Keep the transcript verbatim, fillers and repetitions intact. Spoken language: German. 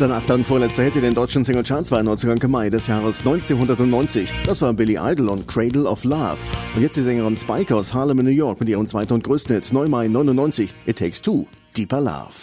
Sein achter und vorletzter Hit in den deutschen Singlecharts war neunzig Anfang Mai des Jahres neunzehnhundertneunzig. Das war Billy Idol und Cradle of Love. Und jetzt die Sängerin Spike aus Harlem in New York mit ihrem zweiten und größten Hit neun Mai neunundneunzig, It Takes Two, Deeper Love.